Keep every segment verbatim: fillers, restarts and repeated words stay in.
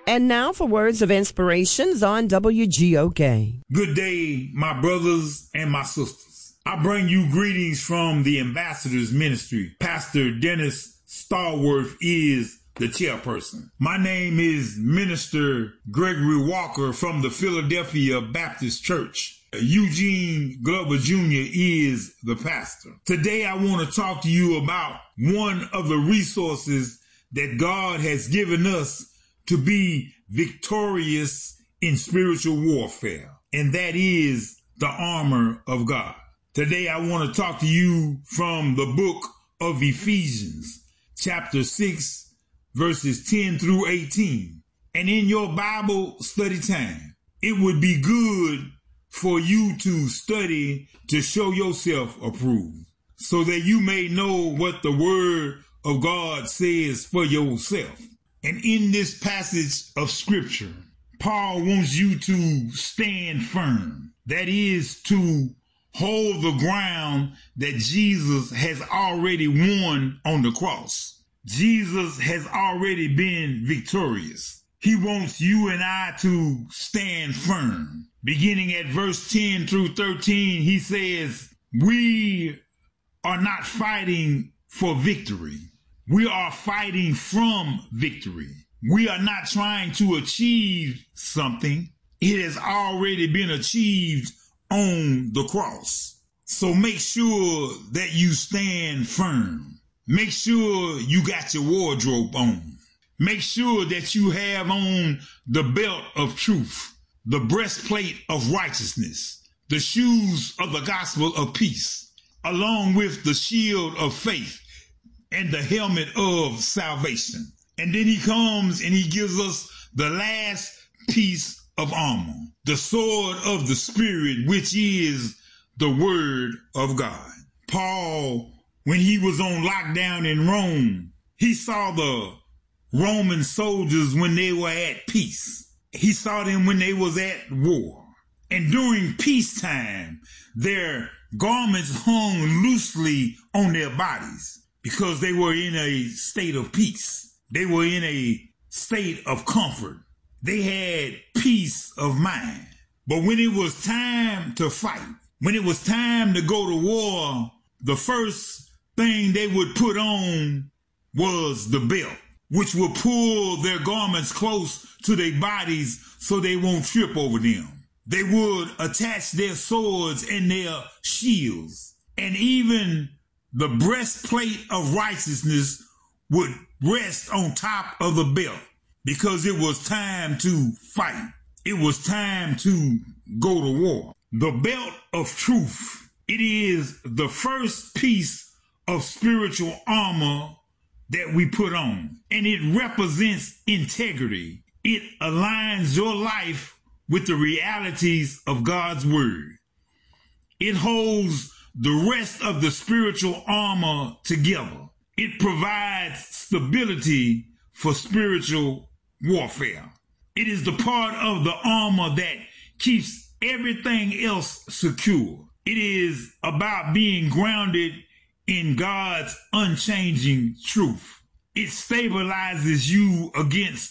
And now for words of inspirations on W G O K. Good day, my brothers and my sisters. I bring you greetings from the Ambassadors Ministry. Pastor Dennis Starworth is the chairperson. My name is Minister Gregory Walker from the Philadelphia Baptist Church. Eugene Glover Junior is the pastor. Today I want to talk to you about one of the resources that God has given us to be victorious in spiritual warfare, and that is the armor of God. Today I want to talk to you from the book of Ephesians, chapter six, verses ten through eighteen. And in your Bible study time, it would be good for you to study to show yourself approved, so that you may know what the word of God says for yourself. And in this passage of scripture, Paul wants you to stand firm. That is, to hold the ground that Jesus has already won on the cross. Jesus has already been victorious. He wants you and I to stand firm. Beginning at verse ten through thirteen, he says, we are not fighting for victory. We are fighting from victory. We are not trying to achieve something. It has already been achieved on the cross. So make sure that you stand firm. Make sure you got your wardrobe on. Make sure that you have on the belt of truth, the breastplate of righteousness, the shoes of the gospel of peace, along with the shield of faith and the helmet of salvation. And then he comes and he gives us the last piece of armor, the sword of the Spirit, which is the word of God. Paul, when he was on lockdown in Rome, he saw the Roman soldiers when they were at peace. He saw them when they was at war. And during peacetime, their garments hung loosely on their bodies, because they were in a state of peace. They were in a state of comfort. They had peace of mind. But when it was time to fight, when it was time to go to war, the first thing they would put on was the belt, which would pull their garments close to their bodies so they won't trip over them. They would attach their swords and their shields, and even the breastplate of righteousness would rest on top of the belt, because it was time to fight. It was time to go to war. The belt of truth, it is the first piece of spiritual armor that we put on, and it represents integrity. It aligns your life with the realities of God's word. It holds the rest of the spiritual armor together. It provides stability for spiritual warfare. It is the part of the armor that keeps everything else secure. It is about being grounded in God's unchanging truth. It stabilizes you against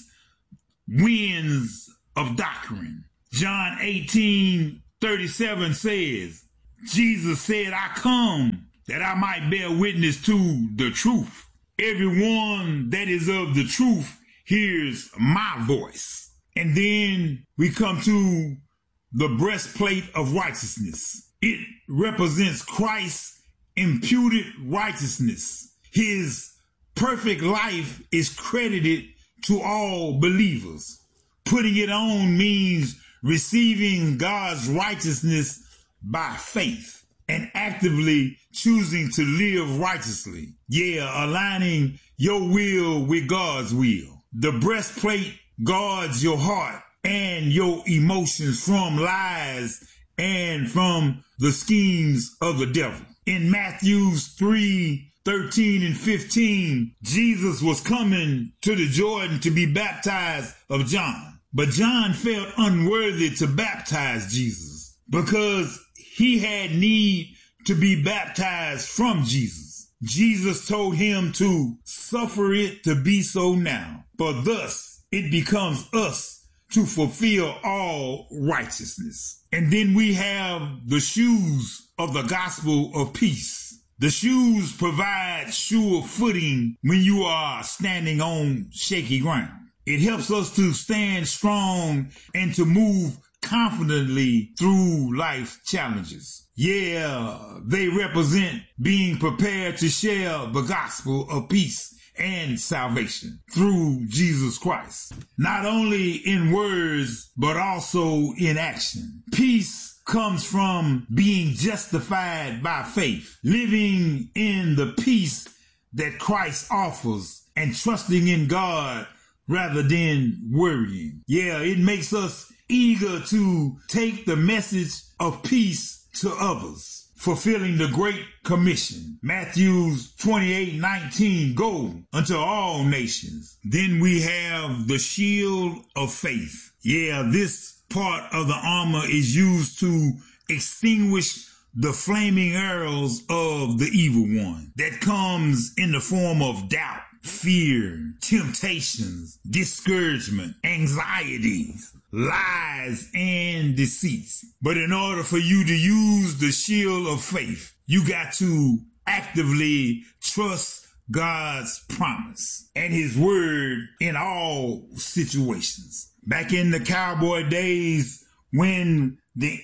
winds of doctrine. John eighteen thirty-seven says, Jesus said, I come that I might bear witness to the truth. Everyone that is of the truth hears my voice. And then we come to the breastplate of righteousness. It represents Christ's imputed righteousness. His perfect life is credited to all believers. Putting it on means receiving God's righteousness by faith and actively choosing to live righteously. Yeah, aligning your will with God's will. The breastplate guards your heart and your emotions from lies and from the schemes of the devil. In Matthew three, thirteen and fifteen, Jesus was coming to the Jordan to be baptized of John. But John felt unworthy to baptize Jesus because he had need to be baptized from Jesus. Jesus told him to suffer it to be so now. For thus it becomes us to fulfill all righteousness. And then we have the shoes of the gospel of peace. The shoes provide sure footing when you are standing on shaky ground. It helps us to stand strong and to move confidently through life challenges. Yeah, they represent being prepared to share the gospel of peace and salvation through Jesus Christ, not only in words, but also in action. Peace comes from being justified by faith, living in the peace that Christ offers, and trusting in God rather than worrying. Yeah, it makes us eager to take the message of peace to others, fulfilling the Great Commission. Matthew twenty-eight nineteen, go unto all nations. Then we have the shield of faith. Yeah, this part of the armor is used to extinguish the flaming arrows of the evil one that comes in the form of doubt, fear, temptations, discouragement, anxieties, lies, and deceits. But in order for you to use the shield of faith, you got to actively trust God's promise and his word in all situations. Back in the cowboy days when the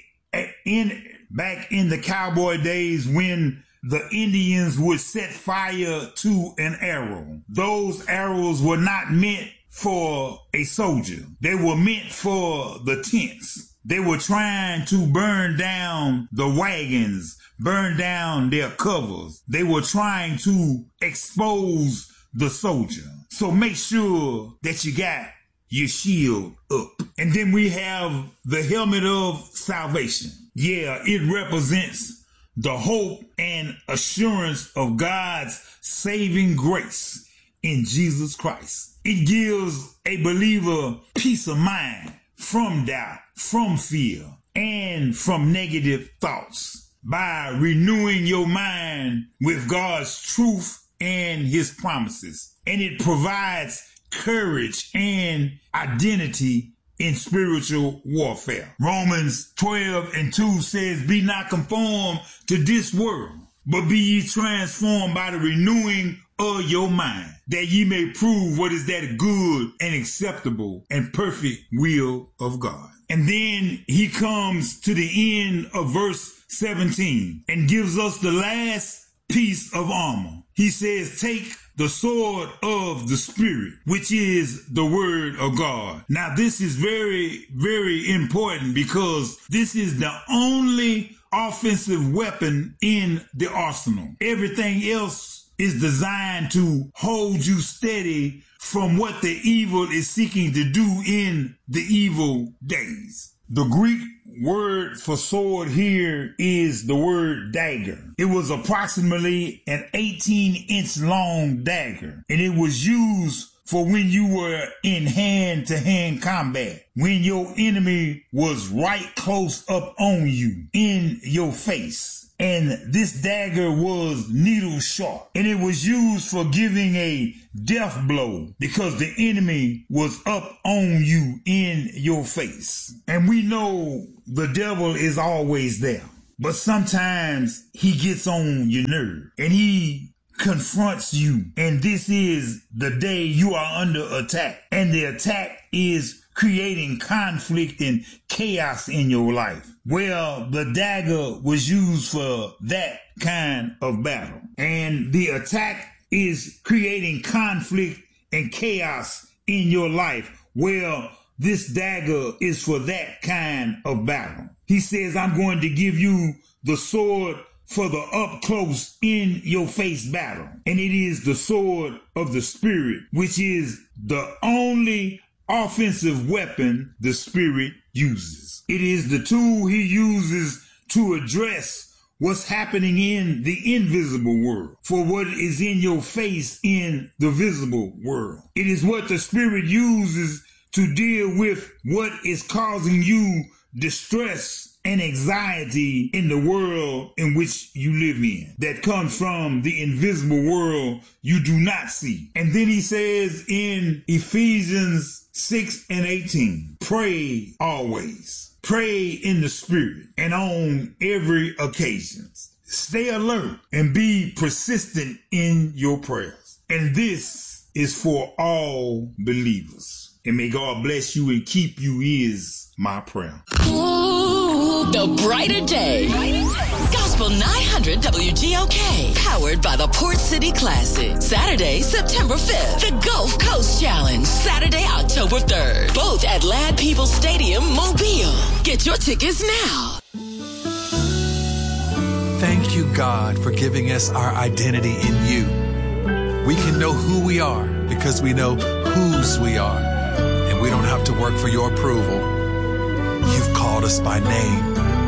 in back in the cowboy days when the Indians would set fire to an arrow, those arrows were not meant for a soldier. They were meant for the tents. They were trying to burn down the wagons, burn down their covers. They were trying to expose the soldier. So make sure that you got your shield up. And then we have the helmet of salvation. Yeah, it represents the hope and assurance of God's saving grace in Jesus Christ. It gives a believer peace of mind from doubt, from fear, and from negative thoughts by renewing your mind with God's truth and his promises. And it provides courage and identity in spiritual warfare. Romans twelve and two says, be not conformed to this world, but be ye transformed by the renewing of your mind, that ye may prove what is that good and acceptable and perfect will of God. And then he comes to the end of verse seventeen and gives us the last piece of armor. He says, take the sword of the Spirit, which is the word of God. Now, this is very, very important because this is the only offensive weapon in the arsenal. Everything else is designed to hold you steady from what the evil is seeking to do in the evil days. The Greek word for sword here is the word dagger. It was approximately an eighteen inch long dagger, and it was used for when you were in hand-to-hand combat, when your enemy was right close up on you, in your face. And this dagger was needle sharp, and it was used for giving a death blow because the enemy was up on you in your face. And we know the devil is always there, but sometimes he gets on your nerve and he confronts you. And this is the day you are under attack, and the attack is creating conflict and chaos in your life. Well, the dagger was used for that kind of battle. And the attack is creating conflict and chaos in your life. Well, this dagger is for that kind of battle. He says, I'm going to give you the sword for the up close in your face battle. And it is the sword of the Spirit, which is the only offensive weapon the Spirit uses. It is the tool he uses to address what's happening in the invisible world for what is in your face in the visible world. It is what the Spirit uses to deal with what is causing you distress and anxiety in the world in which you live in, that comes from the invisible world you do not see. And then he says in Ephesians six and eighteen. Pray always. Pray in the Spirit and on every occasion. Stay alert and be persistent in your prayers. And this is for all believers. And may God bless you and keep you is my prayer. Ooh, the brighter day. Gospel nine hundred W G O K. Powered by the Port City Classic. Saturday, September fifth. The Gulf Coast Challenge. Saturday, October third. Both at Ladd Peoples Stadium, Mobile. Get your tickets now. Thank you, God, for giving us our identity in you. We can know who we are because we know whose we are. And we don't have to work for your approval. You've called us by name.